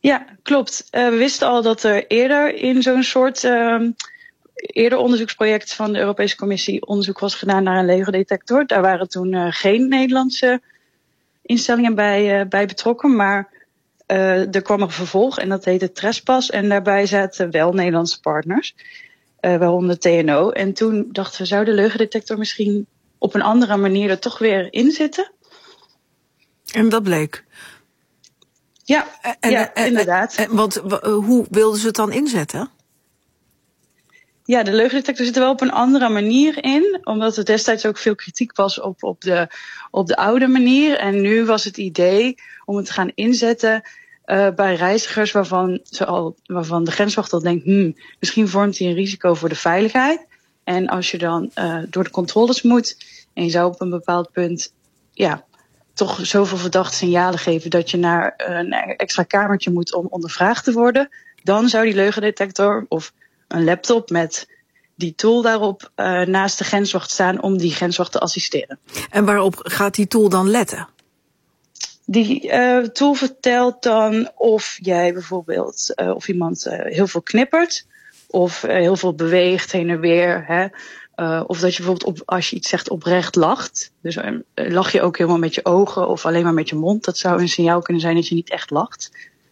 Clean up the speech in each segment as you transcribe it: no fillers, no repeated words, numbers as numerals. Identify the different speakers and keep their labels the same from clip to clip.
Speaker 1: Ja, klopt. We wisten al dat er eerder in zo'n soort eerder onderzoeksproject van de Europese Commissie onderzoek was gedaan naar een leugendetector. Daar waren toen geen Nederlandse instellingen bij betrokken, maar er kwam een vervolg en dat heette Trespas. En daarbij zaten wel Nederlandse partners, waaronder TNO. En toen dachten we, zou de leugendetector misschien op een andere manier er toch weer in zitten?
Speaker 2: En dat bleek?
Speaker 1: Ja, inderdaad.
Speaker 2: Want hoe wilden ze het dan inzetten?
Speaker 1: Ja, de leugendetector zit er wel op een andere manier in. Omdat er destijds ook veel kritiek was op de oude manier. En nu was het idee om het te gaan inzetten bij reizigers waarvan de grenswacht al denkt, misschien vormt hij een risico voor de veiligheid. En als je dan door de controles moet en je zou op een bepaald punt toch zoveel verdachte signalen geven dat je naar een extra kamertje moet om ondervraagd te worden, dan zou die leugendetector of een laptop met die tool daarop naast de grenswacht staan om die grenswacht te assisteren.
Speaker 2: En waarop gaat die tool dan letten?
Speaker 1: Die tool vertelt dan of jij bijvoorbeeld of iemand heel veel knippert of heel veel beweegt heen en weer. Hè? Of dat je bijvoorbeeld als je iets zegt oprecht lacht. Dus lach je ook helemaal met je ogen of alleen maar met je mond. Dat zou een signaal kunnen zijn dat je niet echt lacht.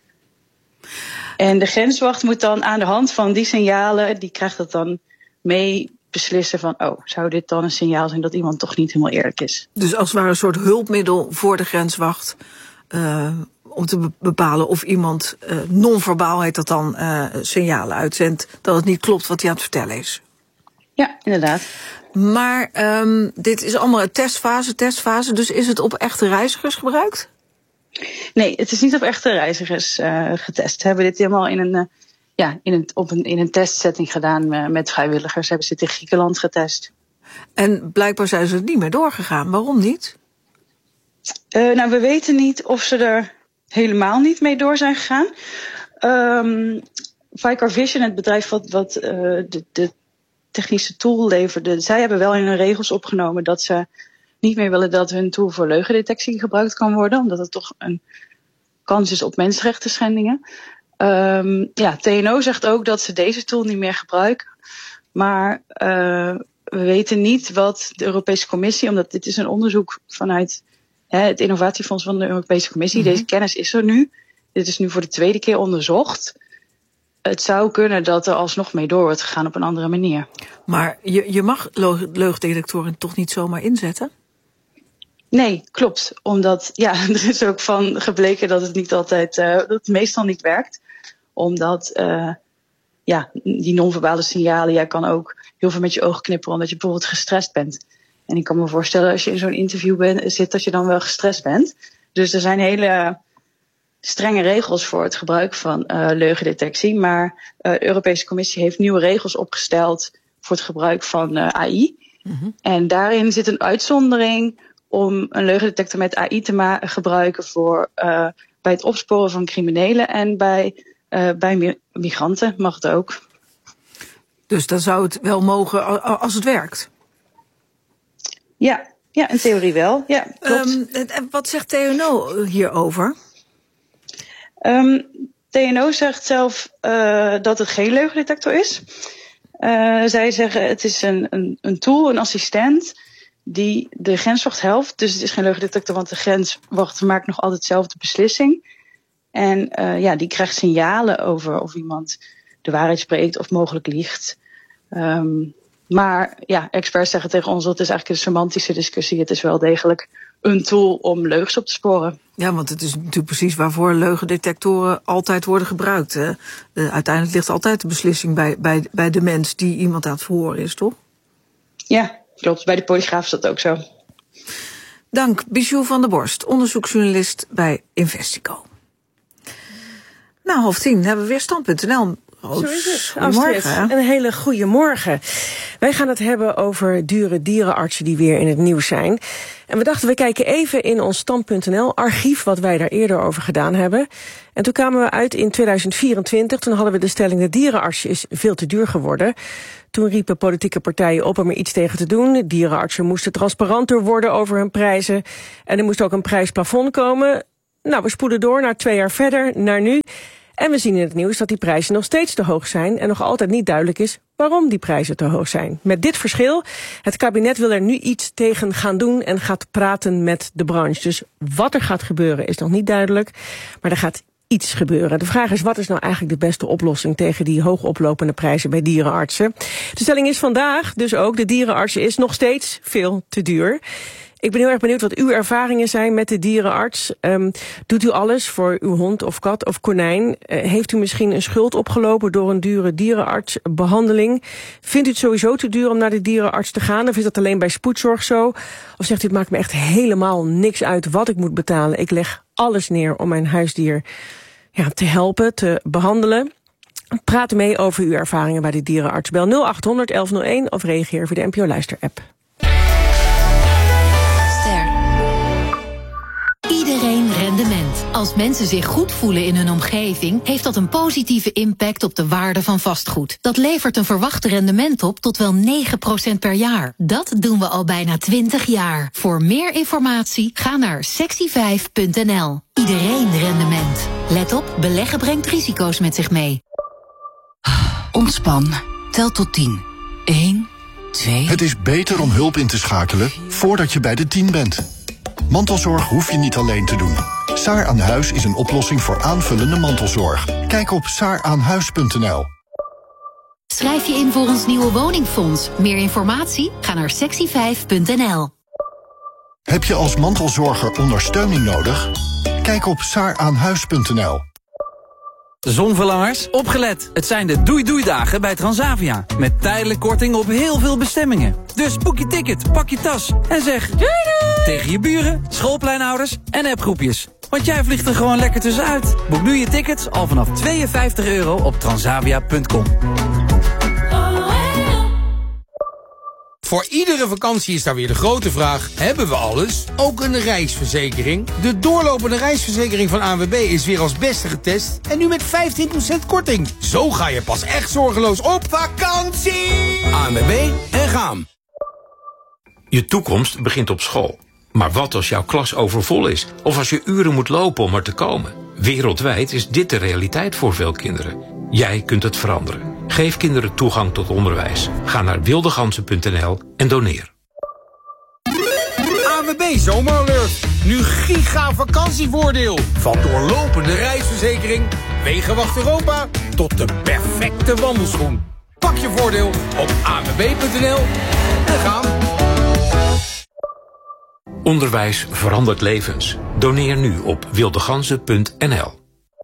Speaker 1: En de grenswacht moet dan aan de hand van die signalen, die krijgt dat dan mee beslissen van, zou dit dan een signaal zijn dat iemand toch niet helemaal eerlijk is?
Speaker 2: Dus als het ware een soort hulpmiddel voor de grenswacht om te bepalen of iemand non-verbaal heet dat dan signalen uitzendt dat het niet klopt wat hij aan het vertellen is.
Speaker 1: Ja, inderdaad.
Speaker 2: Maar dit is allemaal een testfase, dus is het op echte reizigers gebruikt?
Speaker 1: Nee, het is niet op echte reizigers getest. We hebben dit helemaal in een testsetting gedaan met vrijwilligers. Hebben ze het in Griekenland getest.
Speaker 2: En blijkbaar zijn ze er niet meer doorgegaan. Waarom niet?
Speaker 1: We weten niet of ze er helemaal niet mee door zijn gegaan. Vicar Vision, het bedrijf wat de technische tool leverde, zij hebben wel in hun regels opgenomen dat ze niet meer willen dat hun tool voor leugendetectie gebruikt kan worden, omdat het toch een kans is op mensenrechten schendingen. TNO zegt ook dat ze deze tool niet meer gebruiken. Maar we weten niet wat de Europese Commissie, omdat dit is een onderzoek vanuit het innovatiefonds van de Europese Commissie. Mm-hmm. Deze kennis is er nu. Dit is nu voor de tweede keer onderzocht. Het zou kunnen dat er alsnog mee door wordt gegaan op een andere manier. Maar
Speaker 2: je mag leugendetectoren toch niet zomaar inzetten?
Speaker 1: Nee, klopt. Omdat er is ook van gebleken dat het niet altijd, dat het meestal niet werkt. Omdat die non-verbale signalen, jij kan ook heel veel met je ogen knipperen omdat je bijvoorbeeld gestrest bent. En ik kan me voorstellen als je in zo'n interview zit dat je dan wel gestrest bent. Dus er zijn hele strenge regels voor het gebruik van leugendetectie. Maar de Europese Commissie heeft nieuwe regels opgesteld voor het gebruik van AI. Mm-hmm. En daarin zit een uitzondering om een leugendetector met AI te gebruiken voor bij het opsporen van criminelen en bij migranten mag het ook.
Speaker 2: Dus dan zou het wel mogen als het werkt?
Speaker 1: Ja, in theorie wel. Ja, klopt.
Speaker 2: Wat zegt TNO hierover?
Speaker 1: TNO zegt zelf dat het geen leugendetector is. Zij zeggen het is een tool, een assistent die de grenswacht helpt. Dus het is geen leugendetector, want de grenswacht maakt nog altijd zelf de beslissing. En die krijgt signalen over of iemand de waarheid spreekt of mogelijk liegt. Maar experts zeggen tegen ons dat het is eigenlijk een semantische discussie. Het is wel degelijk een tool om leugens op te sporen.
Speaker 2: Ja, want het is natuurlijk precies waarvoor leugendetectoren altijd worden gebruikt. Hè? Uiteindelijk ligt altijd de beslissing bij de mens die iemand aan het verhoren is, toch?
Speaker 1: Ja, klopt. Bij de polygraaf is dat ook zo.
Speaker 2: Dank, Bijou van der Borst, onderzoeksjournalist bij Investico. 9:30 hebben we weer Stand.nl.
Speaker 3: Zo is het, Astrid. Een hele goede morgen. Wij gaan het hebben over dure dierenartsen die weer in het nieuws zijn. En we dachten, we kijken even in ons Stand.nl archief wat wij daar eerder over gedaan hebben. En toen kwamen we uit in 2024. Toen hadden we de stelling: de dierenarts is veel te duur geworden. Toen riepen politieke partijen op om er iets tegen te doen. Dierenartsen moesten transparanter worden over hun prijzen. En er moest ook een prijsplafond komen. Nou, we spoeden door naar 2 jaar verder, naar nu. En we zien in het nieuws dat die prijzen nog steeds te hoog zijn en nog altijd niet duidelijk is waarom die prijzen te hoog zijn. Met dit verschil, het kabinet wil er nu iets tegen gaan doen en gaat praten met de branche. Dus wat er gaat gebeuren is nog niet duidelijk, maar er gaat iets gebeuren. De vraag is, wat is nou eigenlijk de beste oplossing tegen die hoog oplopende prijzen bij dierenartsen? De stelling is vandaag dus ook, de dierenartsen is nog steeds veel te duur. Ik ben heel erg benieuwd wat uw ervaringen zijn met de dierenarts. Doet u alles voor uw hond of kat of konijn? Heeft u misschien een schuld opgelopen door een dure dierenartsbehandeling? Vindt u het sowieso te duur om naar de dierenarts te gaan? Of is dat alleen bij spoedzorg zo? Of zegt u, het maakt me echt helemaal niks uit wat ik moet betalen. Ik leg alles neer om mijn huisdier te helpen, te behandelen. Praat mee over uw ervaringen bij de dierenarts. Bel 0800 1101 of reageer via de NPO Luister-app.
Speaker 4: Iedereen rendement. Als mensen zich goed voelen in hun omgeving, heeft dat een positieve impact op de waarde van vastgoed. Dat levert een verwacht rendement op tot wel 9% per jaar. Dat doen we al bijna 20 jaar. Voor meer informatie ga naar sexy5.nl. Iedereen rendement. Let op, beleggen brengt risico's met zich mee.
Speaker 5: Ontspan. Tel tot 10. 1, 2...
Speaker 6: Het is beter om hulp in te schakelen voordat je bij de 10 bent. Mantelzorg hoef je niet alleen te doen. Saar aan Huis is een oplossing voor aanvullende mantelzorg. Kijk op saaraanhuis.nl.
Speaker 4: Schrijf je in voor ons nieuwe woningfonds. Meer informatie? Ga naar sexy5.nl.
Speaker 6: Heb je als mantelzorger ondersteuning nodig? Kijk op saaraanhuis.nl.
Speaker 7: Zonverlangers, opgelet. Het zijn de doei-doei-dagen bij Transavia. Met tijdelijk korting op heel veel bestemmingen. Dus boek je ticket, pak je tas en zeg doei doei tegen je buren, schoolpleinouders en appgroepjes. Want jij vliegt er gewoon lekker tussenuit. Boek nu je tickets al vanaf €52 op transavia.com.
Speaker 8: Voor iedere vakantie is daar weer de grote vraag, hebben we alles? Ook een reisverzekering? De doorlopende reisverzekering van ANWB is weer als beste getest en nu met 15% korting. Zo ga je pas echt zorgeloos op vakantie! ANWB en gaan.
Speaker 9: Je toekomst begint op school. Maar wat als jouw klas overvol is? Of als je uren moet lopen om er te komen? Wereldwijd is dit de realiteit voor veel kinderen. Jij kunt het veranderen. Geef kinderen toegang tot onderwijs. Ga naar wildegansen.nl en doneer.
Speaker 8: ANWB Zomeralert. Nu giga vakantievoordeel. Van doorlopende reisverzekering, Wegenwacht Europa tot de perfecte wandelschoen. Pak je voordeel op anwb.nl en gaan.
Speaker 9: Onderwijs verandert levens. Doneer nu op wildegansen.nl.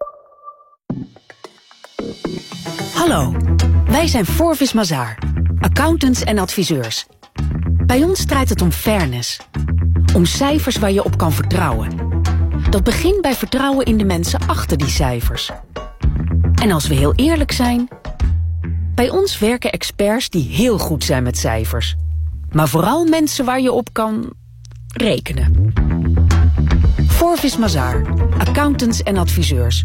Speaker 5: Hallo, wij zijn Forvis Mazars, accountants en adviseurs. Bij ons draait het om fairness. Om cijfers waar je op kan vertrouwen. Dat begint bij vertrouwen in de mensen achter die cijfers. En als we heel eerlijk zijn, bij ons werken experts die heel goed zijn met cijfers. Maar vooral mensen waar je op kan rekenen. Forvis Mazars, accountants en adviseurs.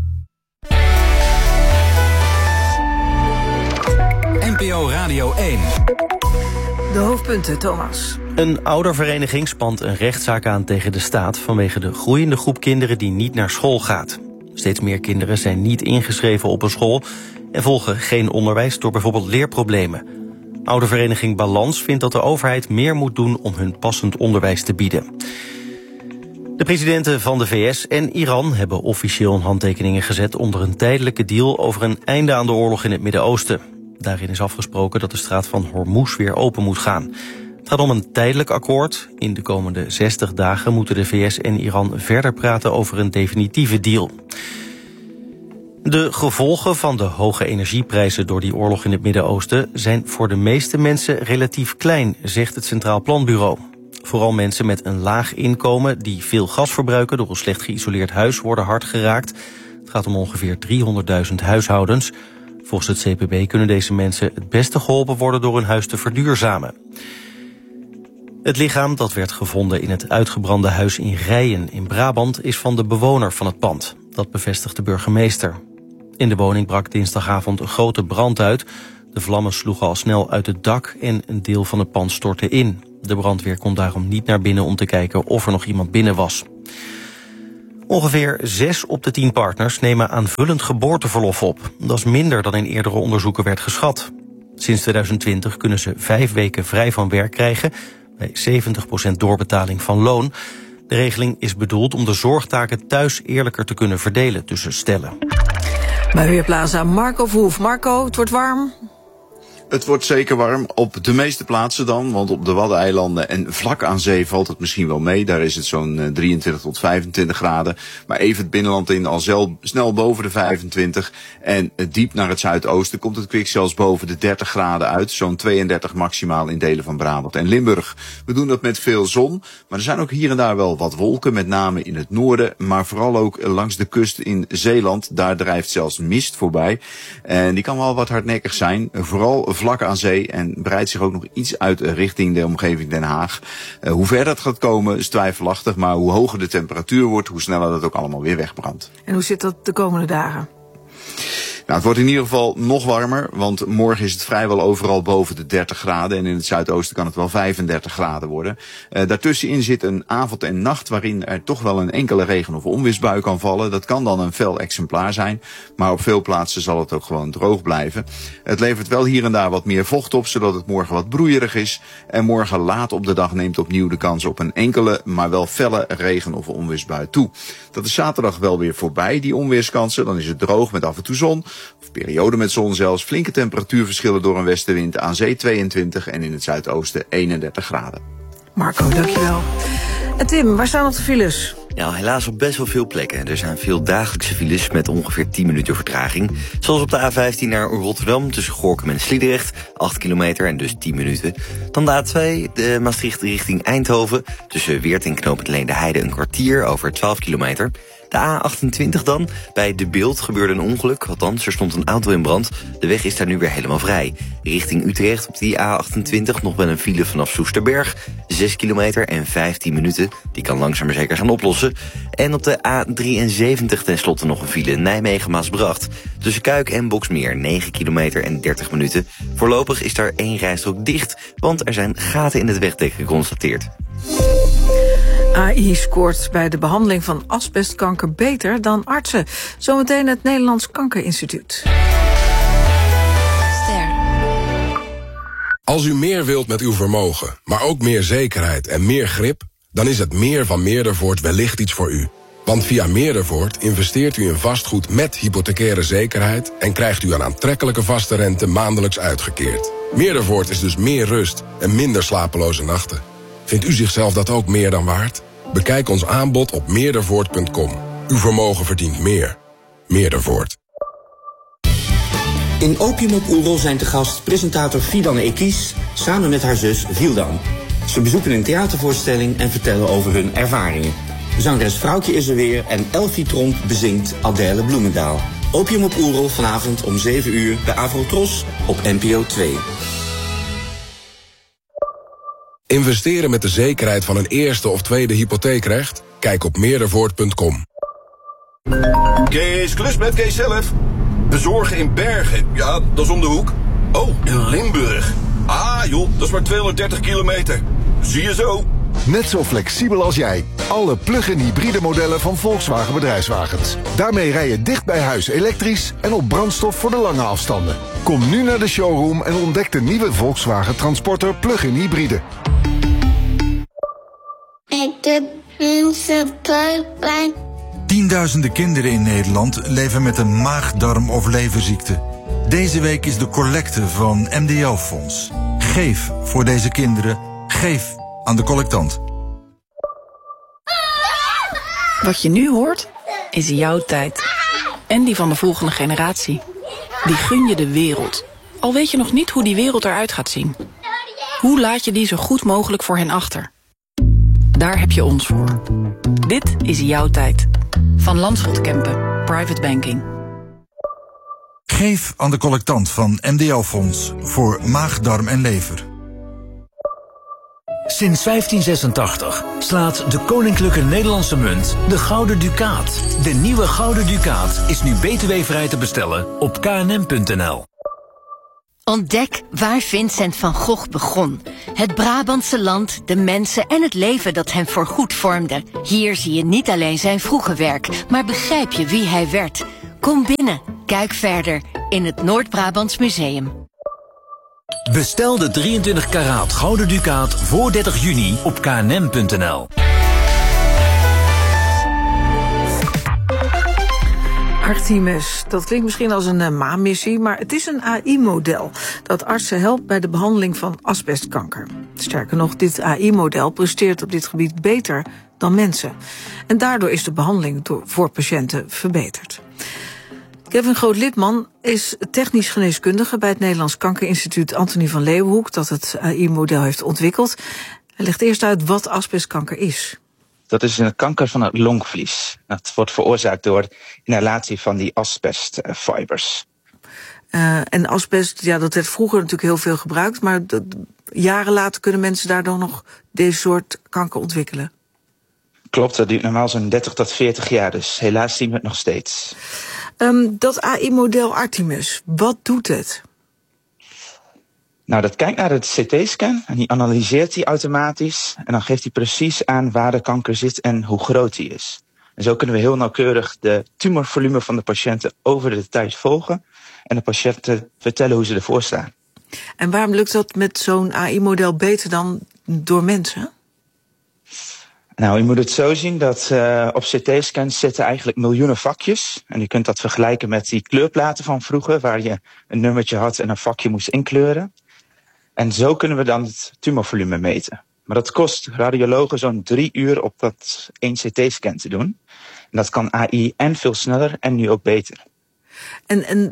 Speaker 10: NPO Radio 1.
Speaker 2: De hoofdpunten, Thomas.
Speaker 11: Een oudervereniging spant een rechtszaak aan tegen de staat vanwege de groeiende groep kinderen die niet naar school gaat. Steeds meer kinderen zijn niet ingeschreven op een school en volgen geen onderwijs door bijvoorbeeld leerproblemen. Oudervereniging Balans vindt dat de overheid meer moet doen om hun passend onderwijs te bieden. De presidenten van de VS en Iran hebben officieel handtekeningen gezet onder een tijdelijke deal over een einde aan de oorlog in het Midden-Oosten. Daarin is afgesproken dat de straat van Hormuz weer open moet gaan. Het gaat om een tijdelijk akkoord. In de komende 60 dagen moeten de VS en Iran verder praten over een definitieve deal. De gevolgen van de hoge energieprijzen door die oorlog in het Midden-Oosten zijn voor de meeste mensen relatief klein, zegt het Centraal Planbureau. Vooral mensen met een laag inkomen die veel gas verbruiken door een slecht geïsoleerd huis worden hard geraakt. Het gaat om ongeveer 300.000 huishoudens. Volgens het CPB kunnen deze mensen het beste geholpen worden door hun huis te verduurzamen. Het lichaam dat werd gevonden in het uitgebrande huis in Rijen in Brabant is van de bewoner van het pand. Dat bevestigt de burgemeester. In de woning brak dinsdagavond een grote brand uit. De vlammen sloegen al snel uit het dak en een deel van het pand stortte in. De brandweer kon daarom niet naar binnen om te kijken of er nog iemand binnen was. Ongeveer 6 op de 10 partners nemen aanvullend geboorteverlof op. Dat is minder dan in eerdere onderzoeken werd geschat. Sinds 2020 kunnen ze 5 weken vrij van werk krijgen, bij 70% doorbetaling van loon. De regeling is bedoeld om de zorgtaken thuis eerlijker te kunnen verdelen tussen stellen.
Speaker 2: Bij Weerplaza Marco Verhoef. Marco, het wordt warm.
Speaker 12: Het wordt zeker warm, op de meeste plaatsen dan, want op de Waddeneilanden en vlak aan zee valt het misschien wel mee. Daar is het zo'n 23 tot 25 graden. Maar even het binnenland in al snel boven de 25. En diep naar het zuidoosten komt het kwik zelfs boven de 30 graden uit. Zo'n 32 maximaal in delen van Brabant en Limburg. We doen dat met veel zon, maar er zijn ook hier en daar wel wat wolken, met name in het noorden. Maar vooral ook langs de kust in Zeeland, daar drijft zelfs mist voorbij. En die kan wel wat hardnekkig zijn, vooral vlak aan zee en breidt zich ook nog iets uit richting de omgeving Den Haag. Hoe ver dat gaat komen is twijfelachtig, maar hoe hoger de temperatuur wordt, hoe sneller dat ook allemaal weer wegbrandt.
Speaker 2: En hoe zit dat de komende dagen?
Speaker 12: Nou, het wordt in ieder geval nog warmer, want morgen is het vrijwel overal boven de 30 graden. En in het zuidoosten kan het wel 35 graden worden. Daartussenin zit een avond en nacht waarin er toch wel een enkele regen- of onweersbui kan vallen. Dat kan dan een fel exemplaar zijn, maar op veel plaatsen zal het ook gewoon droog blijven. Het levert wel hier en daar wat meer vocht op, zodat het morgen wat broeierig is. En morgen laat op de dag neemt opnieuw de kans op een enkele, maar wel felle regen- of onweersbui toe. Dat is zaterdag wel weer voorbij, die onweerskansen. Dan is het droog met af en toe zon. Of periode met zon zelfs. Flinke temperatuurverschillen door een westenwind, aan zee 22 en in het zuidoosten 31 graden.
Speaker 2: Marco, dankjewel. En Tim, waar staan nog de files?
Speaker 13: Ja, helaas op best wel veel plekken. Er zijn veel dagelijkse files met ongeveer 10 minuten vertraging. Zoals op de A15 naar Rotterdam tussen Gorinchem en Sliedrecht, 8 kilometer en dus 10 minuten. Dan de A2, de Maastricht richting Eindhoven, tussen Weert en knooppunt Leende Heide een kwartier over 12 kilometer. De A28 dan. Bij De Bilt gebeurde een ongeluk. Althans, er stond een auto in brand. De weg is daar nu weer helemaal vrij. Richting Utrecht op die A28 nog wel een file vanaf Soesterberg. 6 kilometer en 15 minuten. Die kan langzaam maar zeker gaan oplossen. En op de A73 tenslotte nog een file Nijmegen-Maasbracht. Tussen Kuik en Boksmeer 9 kilometer en 30 minuten. Voorlopig is daar 1 rijstrook dicht, want er zijn gaten in het wegdek geconstateerd.
Speaker 2: AI scoort bij de behandeling van asbestkanker beter dan artsen. Zometeen het Nederlands Kankerinstituut.
Speaker 14: Als u meer wilt met uw vermogen, maar ook meer zekerheid en meer grip, dan is het meer van Meerdervoort wellicht iets voor u. Want via Meerdervoort investeert u in vastgoed met hypothecaire zekerheid en krijgt u een aantrekkelijke vaste rente maandelijks uitgekeerd. Meerdervoort is dus meer rust en minder slapeloze nachten. Vindt u zichzelf dat ook meer dan waard? Bekijk ons aanbod op meerdervoort.com. Uw vermogen verdient meer. Meerdervoort.
Speaker 15: In Opium op Oerol zijn te gast presentator Fidan Ekies samen met haar zus Vildan. Ze bezoeken een theatervoorstelling en vertellen over hun ervaringen. Zangeres Vrouwtje is er weer en Elfie Tromp bezingt Adèle Bloemendaal. Opium op Oerol vanavond om 7 uur bij Avrotros op NPO 2.
Speaker 14: Investeren met de zekerheid van een eerste of tweede hypotheekrecht? Kijk op meerdervoort.com.
Speaker 16: Kees, klus met Kees zelf. Bezorgen in Bergen, ja, dat is om de hoek. Oh, in Limburg. Ah joh, dat is maar 230 kilometer. Zie je zo.
Speaker 17: Net zo flexibel als jij. Alle plug-in hybride modellen van Volkswagen Bedrijfswagens. Daarmee rij je dicht bij huis elektrisch en op brandstof voor de lange afstanden. Kom nu naar de showroom en ontdek de nieuwe Volkswagen Transporter plug-in hybride.
Speaker 18: Ik doe pijn.
Speaker 19: Tienduizenden kinderen in Nederland leven met een maag-darm- of leverziekte. Deze week is de collecte van MDO Fonds. Geef voor deze kinderen. Geef aan de collectant.
Speaker 20: Wat je nu hoort, is jouw tijd. En die van de volgende generatie. Die gun je de wereld. Al weet je nog niet hoe die wereld eruit gaat zien. Hoe laat je die zo goed mogelijk voor hen achter? Daar heb je ons voor. Dit is jouw tijd. Van Landschot Kempen, Private Banking.
Speaker 19: Geef aan de collectant van MDO Fonds voor maag, darm en lever.
Speaker 21: Sinds 1586 slaat de Koninklijke Nederlandse Munt de Gouden Ducaat. De nieuwe Gouden Ducaat is nu btw-vrij te bestellen op knm.nl.
Speaker 18: Ontdek waar Vincent van Gogh begon. Het Brabantse land, de mensen en het leven dat hem voorgoed vormde. Hier zie je niet alleen zijn vroege werk, maar begrijp je wie hij werd. Kom binnen, kijk verder in het Noord-Brabants Museum.
Speaker 21: Bestel de 23 karaat gouden ducaat voor 30 juni op knm.nl.
Speaker 2: Artemis, dat klinkt misschien als een maanmissie, maar het is een AI-model dat artsen helpt bij de behandeling van asbestkanker. Sterker nog, dit AI-model presteert op dit gebied beter dan mensen. En daardoor is de behandeling voor patiënten verbeterd. Kevin Groot-Lidman is technisch geneeskundige bij het Nederlands Kankerinstituut Antonie van Leeuwenhoek, dat het AI-model heeft ontwikkeld. Hij legt eerst uit wat asbestkanker is.
Speaker 22: Dat is een kanker van het longvlies. Dat wordt veroorzaakt door inhalatie van die asbestfibers.
Speaker 2: En asbest, ja, dat werd vroeger natuurlijk heel veel gebruikt, maar jaren later kunnen mensen daardoor nog deze soort kanker ontwikkelen.
Speaker 22: Klopt, dat duurt normaal zo'n 30 tot 40 jaar, dus helaas zien we het nog steeds.
Speaker 2: Dat AI-model Artemis, wat doet het?
Speaker 22: Nou, dat kijkt naar het CT-scan en die analyseert die automatisch. En dan geeft hij precies aan waar de kanker zit en hoe groot die is. En zo kunnen we heel nauwkeurig de tumorvolume van de patiënten over de tijd volgen. En de patiënten vertellen hoe ze ervoor staan.
Speaker 2: En waarom lukt dat met zo'n AI-model beter dan door mensen?
Speaker 22: Nou, je moet het zo zien dat op CT-scans zitten eigenlijk miljoenen vakjes. En je kunt dat vergelijken met die kleurplaten van vroeger, waar je een nummertje had en een vakje moest inkleuren. En zo kunnen we dan het tumorvolume meten. Maar dat kost radiologen zo'n 3 uur op dat 1 CT-scan te doen. En dat kan AI en veel sneller en nu ook beter.
Speaker 2: En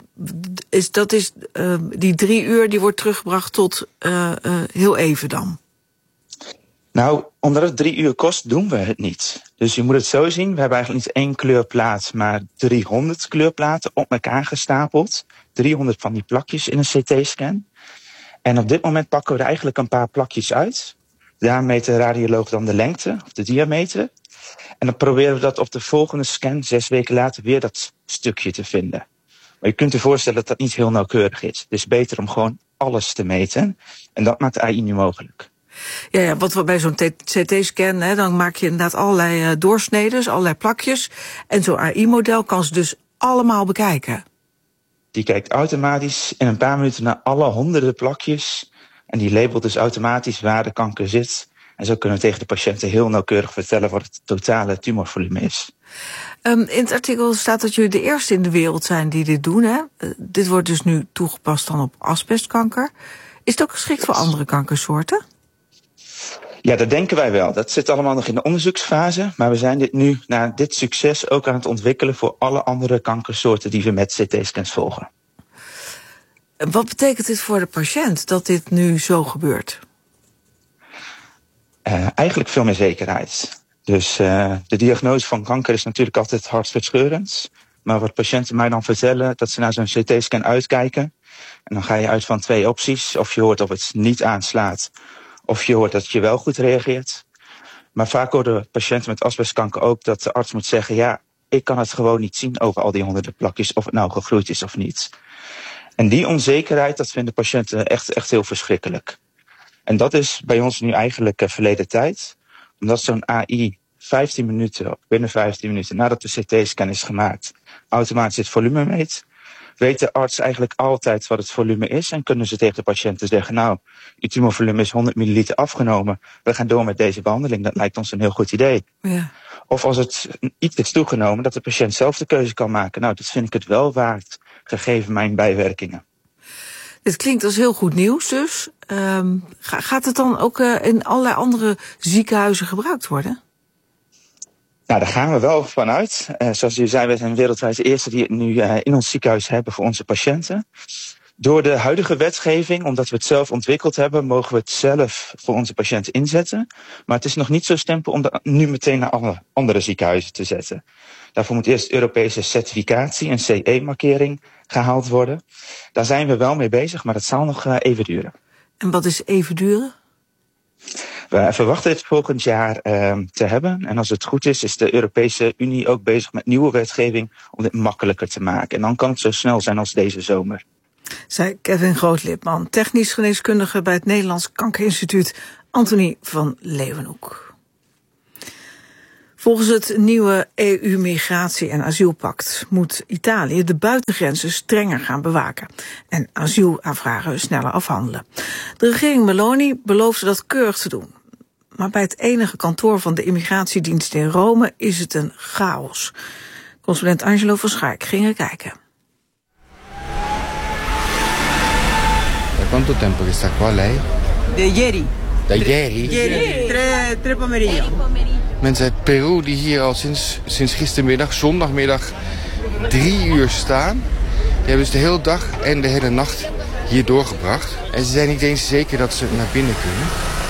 Speaker 2: die 3 uur die wordt teruggebracht tot heel even dan?
Speaker 22: Nou, omdat het 3 uur kost, doen we het niet. Dus je moet het zo zien, we hebben eigenlijk niet 1 kleurplaat, maar 300 kleurplaten op elkaar gestapeld. 300 van die plakjes in een CT-scan. En op dit moment pakken we er eigenlijk een paar plakjes uit. Daar meet de radioloog dan de lengte, of de diameter. En dan proberen we dat op de volgende scan, 6 weken later, weer dat stukje te vinden. Maar je kunt je voorstellen dat dat niet heel nauwkeurig is. Het is beter om gewoon alles te meten. En dat maakt AI nu mogelijk.
Speaker 2: Ja, wat we bij zo'n CT-scan, dan maak je inderdaad allerlei doorsneden, allerlei plakjes. En zo'n AI-model kan ze dus allemaal bekijken.
Speaker 22: Die kijkt automatisch in een paar minuten naar alle honderden plakjes. En die labelt dus automatisch waar de kanker zit. En zo kunnen we tegen de patiënten heel nauwkeurig vertellen wat het totale tumorvolume is.
Speaker 2: In het artikel staat dat jullie de eerste in de wereld zijn die dit doen. Hè? Dit wordt dus nu toegepast dan op asbestkanker. Is het ook geschikt voor andere kankersoorten?
Speaker 22: Ja, dat denken wij wel. Dat zit allemaal nog in de onderzoeksfase. Maar we zijn dit nu, na dit succes, ook aan het ontwikkelen voor alle andere kankersoorten die we met CT-scans volgen.
Speaker 2: Wat betekent dit voor de patiënt, dat dit nu zo gebeurt?
Speaker 22: Eigenlijk veel meer zekerheid. Dus de diagnose van kanker is natuurlijk altijd hartverscheurend. Maar wat patiënten mij dan vertellen, dat ze naar zo'n CT-scan uitkijken. En dan ga je uit van 2 opties. Of je hoort of het niet aanslaat, of je hoort dat je wel goed reageert. Maar vaak horen patiënten met asbestkanker ook dat de arts moet zeggen, ja, ik kan het gewoon niet zien over al die honderden plakjes of het nou gegroeid is of niet. En die onzekerheid, dat vinden patiënten echt heel verschrikkelijk. En dat is bij ons nu eigenlijk verleden tijd. Omdat zo'n AI binnen 15 minuten nadat de CT-scan is gemaakt, automatisch het volume meet, weet de arts eigenlijk altijd wat het volume is. En kunnen ze tegen de patiënten zeggen, nou, uw tumorvolume is 100 milliliter afgenomen. We gaan door met deze behandeling. Dat lijkt ons een heel goed idee.
Speaker 2: Ja.
Speaker 22: Of als het iets is toegenomen, dat de patiënt zelf de keuze kan maken. Nou, dat vind ik het wel waard, gegeven mijn bijwerkingen.
Speaker 2: Dit klinkt als heel goed nieuws dus. Gaat het dan ook in allerlei andere ziekenhuizen gebruikt worden?
Speaker 22: Nou, daar gaan we wel vanuit. Zoals u zei, wij zijn wereldwijd de eerste die het nu in ons ziekenhuis hebben voor onze patiënten. Door de huidige wetgeving, omdat we het zelf ontwikkeld hebben, mogen we het zelf voor onze patiënten inzetten. Maar het is nog niet zo stempel om dat nu meteen naar alle andere ziekenhuizen te zetten. Daarvoor moet eerst Europese certificatie, een CE-markering, gehaald worden. Daar zijn we wel mee bezig, maar dat zal nog even duren.
Speaker 2: En wat is even duren?
Speaker 22: We verwachten het volgend jaar te hebben. En als het goed is, is de Europese Unie ook bezig met nieuwe wetgeving om dit makkelijker te maken. En dan kan het zo snel zijn als deze zomer.
Speaker 2: Zei Kevin Grootlipman, technisch geneeskundige bij het Nederlands Kankerinstituut, Antonie van Leeuwenhoek. Volgens het nieuwe EU-migratie- en asielpact moet Italië de buitengrenzen strenger gaan bewaken en asielaanvragen sneller afhandelen. De regering Meloni beloofde dat keurig te doen. Maar bij het enige kantoor van de immigratiedienst in Rome is het een chaos. Correspondent Angelo van Schaik ging er kijken.
Speaker 1: Quanto tempo che sta qua lei?
Speaker 3: De ieri.
Speaker 1: Da ieri?
Speaker 3: Ieri, tre pomeriggio.
Speaker 1: Mensen uit Peru die hier al sinds gistermiddag, zondagmiddag, 3 uur staan. Die hebben dus de hele dag en de hele nacht hier doorgebracht. En ze zijn niet eens zeker dat ze naar binnen kunnen.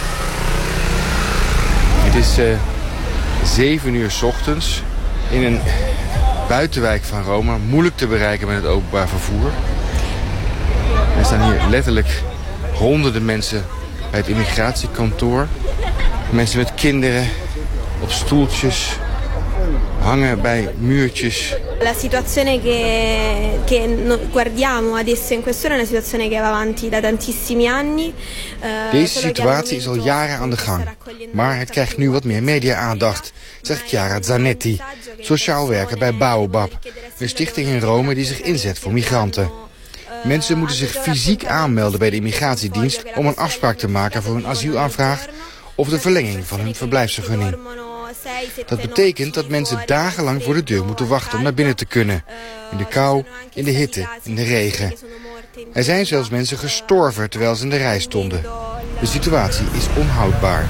Speaker 1: Het is 7 uur 's ochtends in een buitenwijk van Rome. Moeilijk te bereiken met het openbaar vervoer. Er staan hier letterlijk honderden mensen bij het immigratiekantoor. Mensen met kinderen op stoeltjes, hangen bij muurtjes.
Speaker 23: La situazione che guardiamo adesso in quest'ora è una situazione che va avanti da tantissimi anni.
Speaker 1: Deze situatie is al jaren aan de gang, maar het krijgt nu wat meer media-aandacht, zegt Chiara Zanetti, sociaal werker bij Baobab, een stichting in Rome die zich inzet voor migranten. Mensen moeten zich fysiek aanmelden bij de immigratiedienst om een afspraak te maken voor een asielaanvraag of de verlenging van hun verblijfsvergunning. Dat betekent dat mensen dagenlang voor de deur moeten wachten om naar binnen te kunnen. In de kou, in de hitte, in de regen. Er zijn zelfs mensen gestorven terwijl ze in de rij stonden. De situatie is onhoudbaar.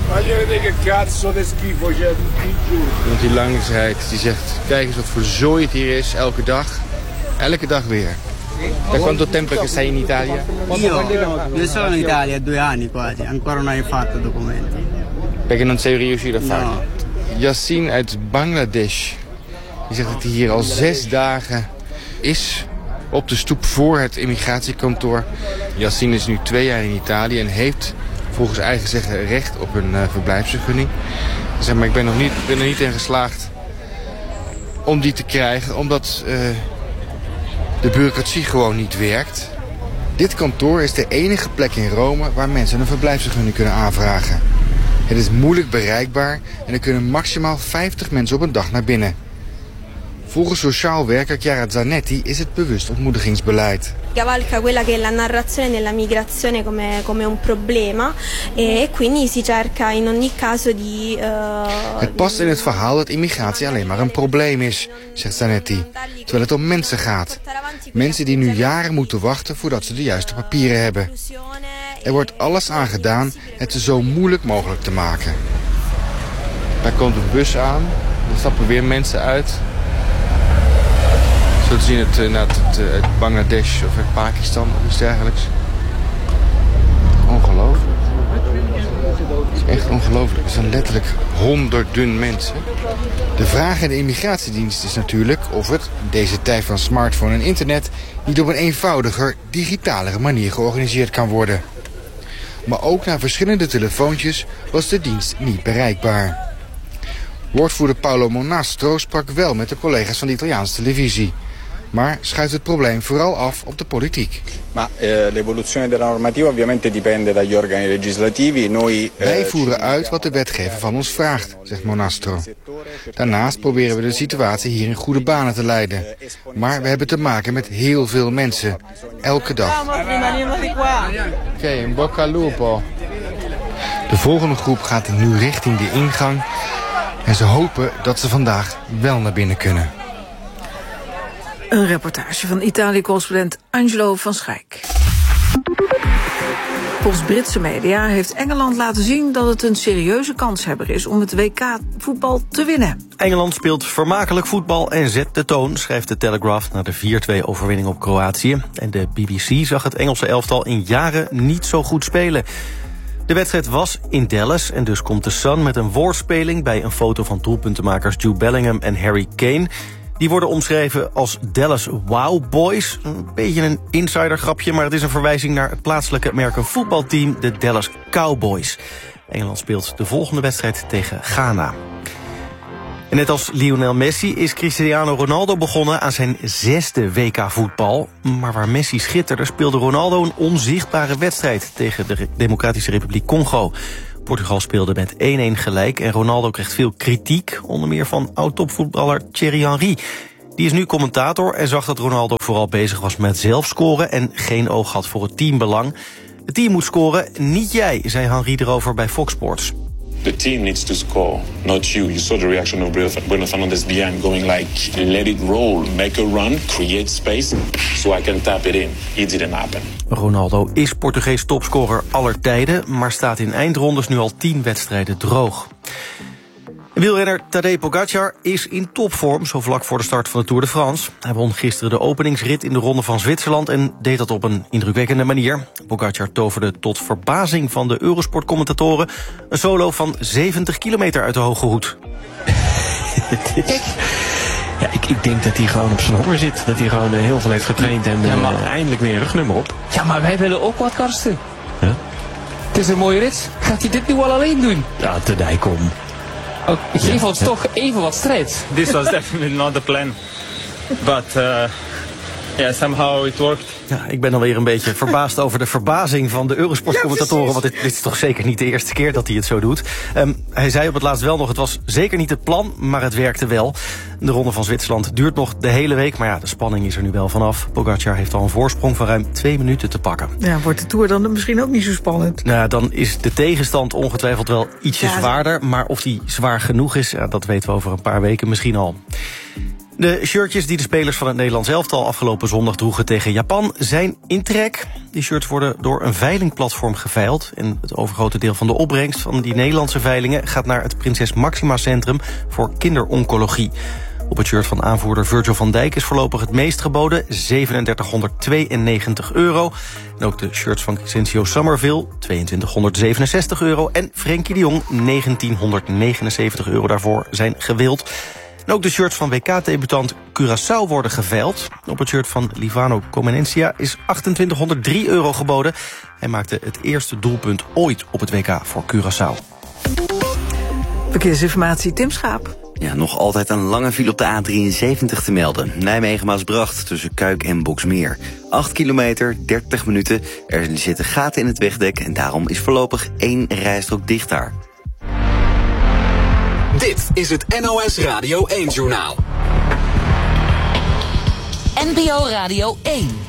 Speaker 1: Iemand die langs rijdt, die zegt, kijk eens wat voor zooi het hier is, elke dag. Elke dag weer. Da quanto tempo che sei in Italia?
Speaker 3: Io sono in Italia 2 anni quasi, ancora non hai fatto documenti.
Speaker 1: Perché non sei riuscito a fare?
Speaker 3: No.
Speaker 1: Yassine uit Bangladesh. Die zegt dat hij hier al 6 dagen is op de stoep voor het immigratiekantoor. Yassine is nu 2 jaar in Italië en heeft volgens eigen zeggen recht op een verblijfsvergunning. Zeg maar, ik ben er niet in geslaagd om die te krijgen, omdat de bureaucratie gewoon niet werkt. Dit kantoor is de enige plek in Rome waar mensen een verblijfsvergunning kunnen aanvragen. Het is moeilijk bereikbaar en er kunnen maximaal 50 mensen op een dag naar binnen. Volgens sociaal werker Chiara Zanetti is het bewust ontmoedigingsbeleid.
Speaker 23: Cavalca quella che è la narrazione della migrazione come un problema e quindi si cerca in ogni caso di
Speaker 1: Het past in het verhaal dat immigratie alleen maar een probleem is, zegt Zanetti, terwijl het om mensen gaat. Mensen die nu jaren moeten wachten voordat ze de juiste papieren hebben. Er wordt alles aan gedaan het zo moeilijk mogelijk te maken. Daar komt een bus aan, er stappen weer mensen uit. Zo te zien het Bangladesh of het Pakistan of iets dergelijks. Ongelooflijk. Het is echt ongelooflijk. Er zijn letterlijk honderden mensen. De vraag in de immigratiedienst is natuurlijk of het, in deze tijd van smartphone en internet, niet op een eenvoudiger, digitalere manier georganiseerd kan worden. Maar ook na verschillende telefoontjes was de dienst niet bereikbaar. Woordvoerder Paolo Monastro sprak wel met de collega's van de Italiaanse televisie. Maar schuift het probleem vooral af op de politiek.
Speaker 24: Ma l'evoluzione della normativa ovviamente dipende dagli organi legislativi.
Speaker 1: Wij voeren uit wat de wetgever van ons vraagt, zegt Monastro. Daarnaast proberen we de situatie hier in goede banen te leiden. Maar we hebben te maken met heel veel mensen. Elke dag. Oké, in bocca al lupo. De volgende groep gaat nu richting de ingang. En ze hopen dat ze vandaag wel naar binnen kunnen.
Speaker 2: Een reportage van Italië-correspondent Angelo van Schaik. Volgens Britse media heeft Engeland laten zien dat het een serieuze kanshebber is om het WK-voetbal te winnen.
Speaker 11: Engeland speelt vermakelijk voetbal en zet de toon, schrijft de Telegraph na de 4-2-overwinning op Kroatië. En de BBC zag het Engelse elftal in jaren niet zo goed spelen. De wedstrijd was in Dallas en dus komt de Sun met een woordspeling bij een foto van doelpuntenmakers Jude Bellingham en Harry Kane. Die worden omschreven als Dallas Wow Boys. Een beetje een insidergrapje, maar het is een verwijzing naar het plaatselijke American voetbalteam, de Dallas Cowboys. Engeland speelt de volgende wedstrijd tegen Ghana. En net als Lionel Messi is Cristiano Ronaldo begonnen aan zijn 6e WK-voetbal. Maar waar Messi schitterde speelde Ronaldo een onzichtbare wedstrijd tegen de Democratische Republiek Congo. Portugal speelde met 1-1 gelijk en Ronaldo kreeg veel kritiek, onder meer van oud-topvoetballer Thierry Henry. Die is nu commentator en zag dat Ronaldo vooral bezig was met zelf scoren en geen oog had voor het teambelang. Het team moet scoren, niet jij, zei Henry erover bij Fox Sports.
Speaker 4: The team needs to score, not you. You saw the reaction of Bruno Fernandes behind, going like, let it roll, make a run, create space, so I can tap it in. It didn't happen.
Speaker 11: Ronaldo is Portugees topscorer aller tijden, maar staat in eindrondes nu al 10 wedstrijden droog. Wielrenner Tadej Pogačar is in topvorm, zo vlak voor de start van de Tour de France. Hij won gisteren de openingsrit in de Ronde van Zwitserland en deed dat op een indrukwekkende manier. Pogačar toverde tot verbazing van de Eurosport-commentatoren een solo van 70 kilometer uit de hoge hoed.
Speaker 6: Ja, ik denk dat hij gewoon op zijn honger zit. Dat hij gewoon heel veel heeft getraind en eindelijk weer een rugnummer op.
Speaker 7: Ja, maar wij willen ook wat, Karsten.
Speaker 6: Huh?
Speaker 7: Het is een mooie rit. Gaat hij dit nu wel alleen doen?
Speaker 6: Ja, Tadej, kom.
Speaker 7: Geef ons toch even wat strijd.
Speaker 8: This was definitely not the plan. But somehow it worked.
Speaker 11: Ja, ik ben alweer een beetje verbaasd over de verbazing van de Eurosport-commentatoren. Want dit is toch zeker niet de eerste keer dat hij het zo doet. Hij zei op het laatst wel nog, het was zeker niet het plan, maar het werkte wel. De Ronde van Zwitserland duurt nog de hele week. Maar ja, de spanning is er nu wel vanaf. Pogačar heeft al een voorsprong van ruim 2 minuten te pakken.
Speaker 2: Ja, wordt de Tour dan misschien ook niet zo spannend?
Speaker 11: Nou, dan is de tegenstand ongetwijfeld wel ietsje zwaarder. Maar of die zwaar genoeg is, dat weten we over een paar weken misschien al. De shirtjes die de spelers van het Nederlands elftal afgelopen zondag droegen tegen Japan zijn in trek. Die shirts worden door een veilingplatform geveild. En het overgrote deel van de opbrengst van die Nederlandse veilingen gaat naar het Prinses Maxima Centrum voor kinderoncologie. Op het shirt van aanvoerder Virgil van Dijk is voorlopig het meest geboden, €3792. En ook de shirts van Crescencio Summerville, €2267. En Frenkie de Jong, €1979 daarvoor zijn gewild. En ook de shirts van WK-debutant Curaçao worden geveild. Op het shirt van Livano Comenencia is €2803 geboden. Hij maakte het eerste doelpunt ooit op het WK voor Curaçao.
Speaker 2: Verkeersinformatie, Tim Schaap.
Speaker 13: Ja, nog altijd een lange file op de A73 te melden. Nijmegen-Maasbracht tussen Kuik en Boksmeer. 8 kilometer, 30 minuten. Er zitten gaten in het wegdek en daarom is voorlopig 1 rijstrook dicht daar.
Speaker 10: Dit is het NOS Radio 1-journaal.
Speaker 5: NPO Radio 1.